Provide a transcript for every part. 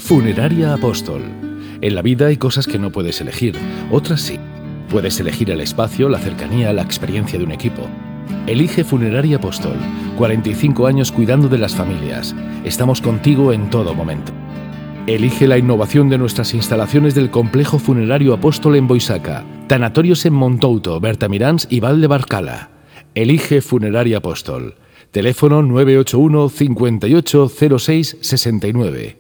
Funeraria Apóstol. En la vida hay cosas que no puedes elegir, otras sí. Puedes elegir el espacio, la cercanía, la experiencia de un equipo. Elige Funeraria Apóstol. 45 años cuidando de las familias. Estamos contigo en todo momento. Elige la innovación de nuestras instalaciones del Complejo Funerario Apóstol en Boisaca, tanatorios en Montouto, Bertamiráns y Val de Barcala. Elige Funeraria Apóstol. Teléfono 981 58 06 69.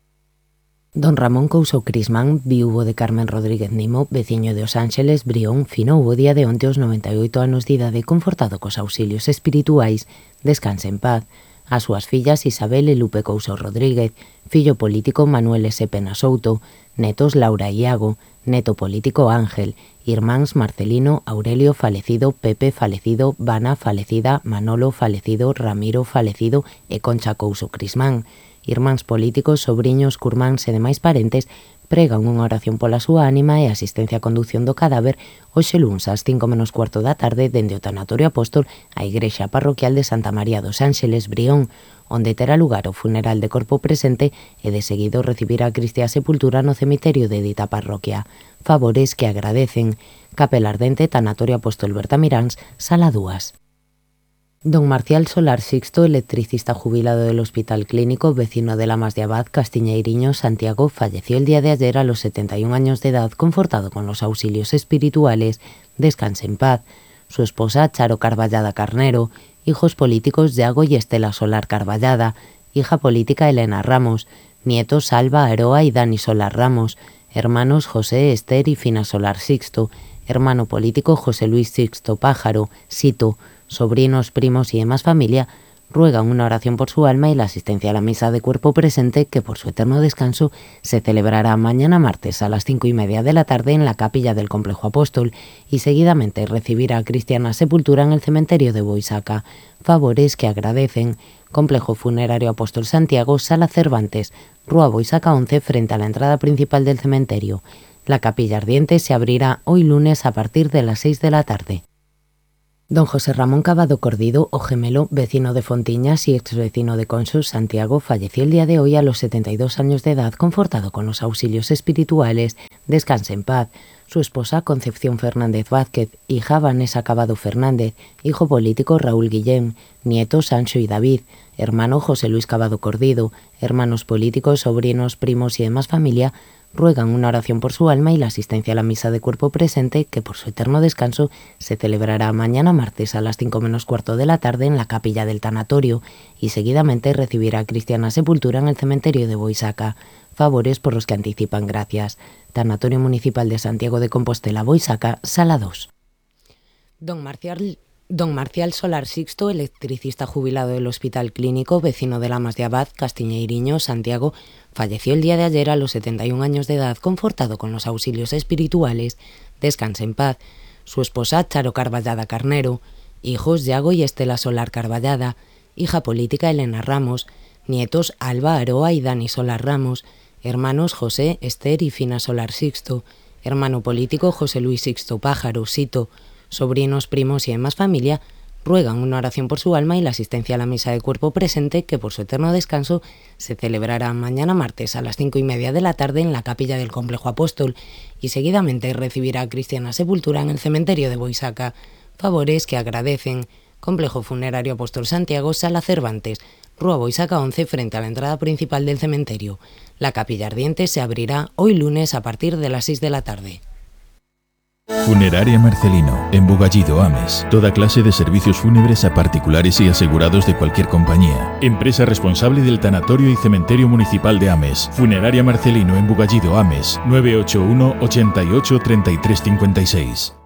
Don Ramón Couso Crismán, viuvo de Carmen Rodríguez Nimo, veciño de Os Ángeles, Brión, finou o día de onte aos 98 anos de idade, confortado cos auxilios espirituais, descanse en paz. As súas fillas Isabel e Lupe Couso Rodríguez, fillo político Manuel S. Pena Souto, netos Laura e Iago, neto político Ángel, irmáns Marcelino, Aurelio falecido, Pepe falecido, Vana falecida, Manolo falecido, Ramiro falecido e Concha Couso Crismán. Irmáns políticos, sobriños, curmáns e demais parentes pregan unha oración pola súa ánima e asistencia a conducción do cadáver hoxe luns ás 5:15 da tarde dende o Tanatorio Apóstol á Igrexa Parroquial de Santa María dos Ángeles, Brión, onde terá lugar o funeral de corpo presente e de seguido recibirá a Cristia Sepultura no cemiterio de dita parroquia. Favores que agradecen. Capela Ardente, Tanatorio Apóstol Bertamiráns, Sala 2. Don Marcial Solar Sixto, electricista jubilado del Hospital Clínico, vecino de Lamas de Abad, Castiñeiriño, Santiago, falleció el día de ayer a los 71 años de edad, confortado con los auxilios espirituales. Descanse en paz. Su esposa, Charo Carballada Carnero, hijos políticos Yago y Estela Solar Carballada, hija política Elena Ramos, nietos Alba, Aroa y Dani Solar Ramos, hermanos José, Esther y Fina Solar Sixto, hermano político José Luis Sixto Pájaro, Sito, sobrinos, primos y demás familia, ruegan una oración por su alma y la asistencia a la misa de cuerpo presente que por su eterno descanso se celebrará mañana martes a las 5:30 de la tarde en la capilla del Complejo Apóstol y seguidamente recibirá a Cristiana Sepultura en el cementerio de Boisaca. Favores que agradecen. Complejo Funerario Apóstol Santiago, Sala Cervantes, Rúa Boisaca 11, frente a la entrada principal del cementerio. La capilla ardiente se abrirá hoy lunes a partir de las 6 de la tarde. Don José Ramón Cavado Cordido, o gemelo, vecino de Fontiñas y exvecino de Consos, Santiago, falleció el día de hoy a los 72 años de edad, confortado con los auxilios espirituales. Descanse en paz. Su esposa, Concepción Fernández Vázquez, hija Vanessa Cavado Fernández, hijo político Raúl Guillén, nietos Sancho y David, hermano José Luis Cavado Cordido, hermanos políticos, sobrinos, primos y demás familia, ruegan una oración por su alma y la asistencia a la misa de cuerpo presente que por su eterno descanso se celebrará mañana martes a las 5:15 de la tarde en la capilla del tanatorio y seguidamente recibirá a Cristiana Sepultura en el cementerio de Boisaca. Favores por los que anticipan gracias. Tanatorio Municipal de Santiago de Compostela, Boisaca, Sala 2. Don Marcial Solar Sixto, electricista jubilado del Hospital Clínico, vecino de Lamas de Abad, Castiñeiriño, Santiago, falleció el día de ayer a los 71 años de edad, confortado con los auxilios espirituales. Descanse en paz. Su esposa, Charo Carballada Carnero, hijos Yago y Estela Solar Carballada, hija política Elena Ramos, nietos Alba, Aroa y Dani Solar Ramos, hermanos José, Esther y Fina Solar Sixto, hermano político José Luis Sixto Pájaro, Sito, sobrinos, primos y demás familia, ruegan una oración por su alma y la asistencia a la misa de cuerpo presente que por su eterno descanso se celebrará mañana martes a las 5:30 de la tarde en la capilla del Complejo Apóstol y seguidamente recibirá a Cristiana Sepultura en el cementerio de Boisaca. Favores que agradecen. Complejo Funerario Apóstol Santiago, Sala Cervantes, Rúa Boisaca 11, frente a la entrada principal del cementerio. La capilla ardiente se abrirá hoy lunes a partir de las 6 de la tarde. Funeraria Marcelino, en Bugallido, Ames. Toda clase de servicios fúnebres a particulares y asegurados de cualquier compañía. Empresa responsable del Tanatorio y Cementerio Municipal de Ames. Funeraria Marcelino, en Bugallido, Ames. 981 88 33 56.